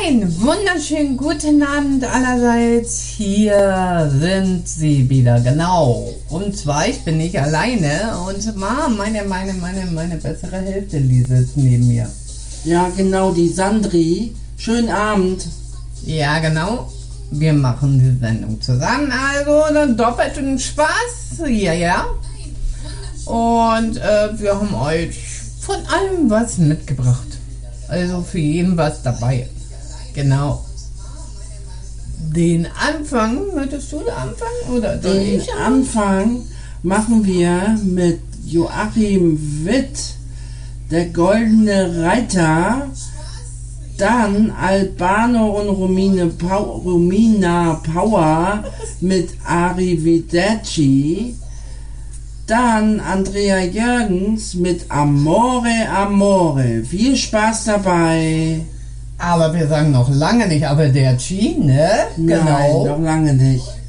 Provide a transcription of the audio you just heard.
Einen wunderschönen guten Abend allerseits. Hier sind sie wieder, genau. Und zwar, ich bin nicht alleine und meine bessere Hälfte, die sitzt neben mir. Ja, genau, die Sandri. Schönen Abend. Ja, genau. Wir machen die Sendung zusammen, also dann doppelten Spaß. Ja. Und wir haben euch von allem was mitgebracht. Also für jeden was dabei. Genau. Den Anfang, möchtest du den Anfang? Oder Den Anfang machen wir mit Joachim Witt, der Goldene Reiter. Dann Albano und Romina Power mit Arrivederci. Dann Andrea Jürgens mit Amore Amore. Viel Spaß dabei. Aber wir sagen noch lange nicht Arrivederci, ne? Nein, noch lange nicht.